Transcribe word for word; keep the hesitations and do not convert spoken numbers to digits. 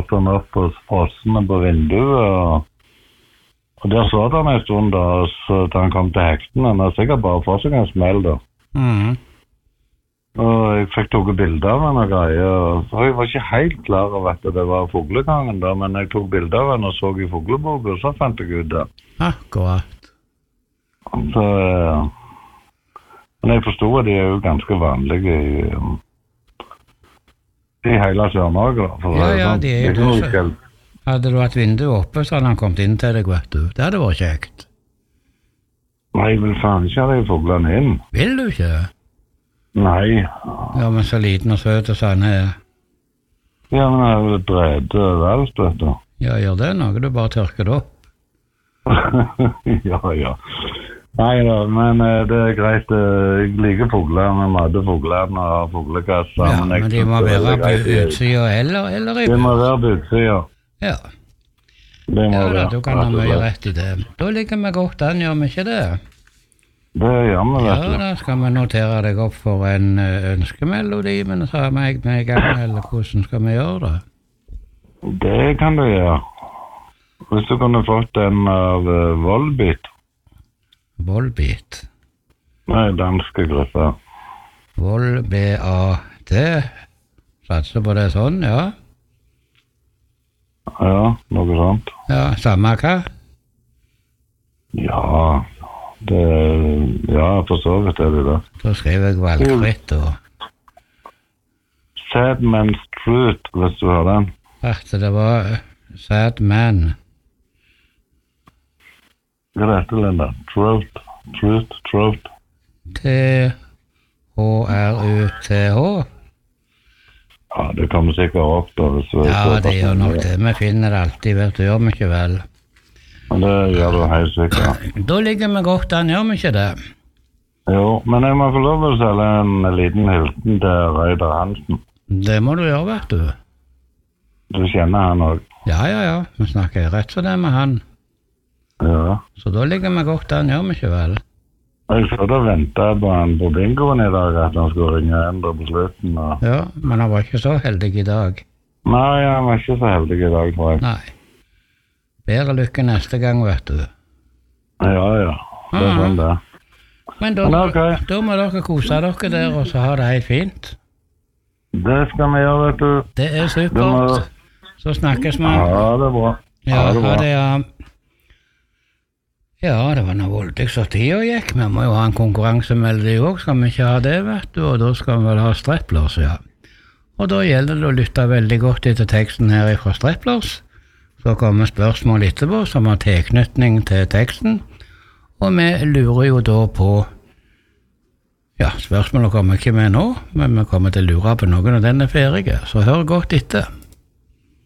førte han opp på sprossene på vinduet, og, og der så han en stund da, så da han kom til hektene. Han har sikkert bare fått seg en smell da. Mhm. Og jeg fikk tok bilder av henne og greier, og jeg var ikke helt klar over at det var fuglegangen da, men jeg tok bilder av henne og så i fuglebok, og så fant jeg ut det. Akkurat. Så, men jeg forstod at de er jo ganske vanlige i, i hele Sør-Norge. Ja, ja, de er jo det. Skal... Hadde du hatt vinduet oppe, så hadde han kommet inn til deg, vet du. Det hadde vært kjekt. Nei, jeg vil faen ikke ha de fuglene inn. Vil du ikke? Nei. Ja, men så liten og søt og sånn er. Ja, men jeg vil drede valgt, vet du. Ja, gjør det noe, du bare tørker det opp. ja, ja. Nei da, men uh, det er greit. Uh, jeg liker fugler, med madde fuglerne og fuglekasser. Ja, men, men de må være på utsida eller, eller i De må være på utsida. Ja. Det må ja, det. Da, du kan ha mye rett i det. Da ligger vi godt an, gjør vi ikke det? Det gjør vi, vet du. Ja, da skal vi notere deg opp for en ønskemelodi, men så har vi med i gang, eller hvordan skal vi gjøre det? Det kan du gjøre. Hvis du kunne fått en av uh, Volbeat. Volbeat? Nei, danske grupper. Vol, B A T. Satser på det sånn, ja. Ja, noe sånt. Ja, samme hva? Ja, det, ja, for så vidt er det det. Da skriver jeg valgfritt og... Sad Man's Truth, hvis du har den. At det var Sad Man. Hva er dette, Linda? Truth, Truth, Truth. T H R U T H. Ja, det kommer sikkert opp da. Hvis vi ja, det gjør nok det. Vi finner det alltid, vet du, gjør vi ikke vel? Det gjør du helt sikkert. Da ligger vi godt an, gjør vi ikke det? Jo, men jeg må få lov å selge en liten hilsen til Reidar Hansen. Det må du gjøre, vet du. Du kjenner han også? Ja, ja, ja. Vi snakker rett for det med han. Ja. Så da ligger vi godt an, gjør vi ikke vel? Jeg så da ventet på han på bingoen i dag, at han skulle ringe endre på slutten. Og... Ja, men han var ikke så heldig i dag. Nei, han var ikke så heldig i dag, tror jeg. Nei. Bedre lykke neste gang, vet du. Ja, ja. Det er sånn det. Men da, men okay. da må dere kose dere der, og så ha det helt fint. Det skal vi gjøre, vet du. Det er supert. Må... Så snakkes vi. Ja, det er bra. Ja, ha det, bra. Det, ja. Ja, det var noe voldig så tida gikk. Vi må jo ha en konkurransemelodi også, skal vi ikke ha det, vet du, og da skal vi vel ha Streplers, ja. Og da gjelder det å lytte veldig godt etter teksten her fra Streplers. Så kommer spørsmål etterpå som har tilknytning til teksten, og vi lurer jo da på, ja, spørsmålet kommer ikke med nå, men vi kommer til å lure på noen, og den er ferdig, så hør godt etter.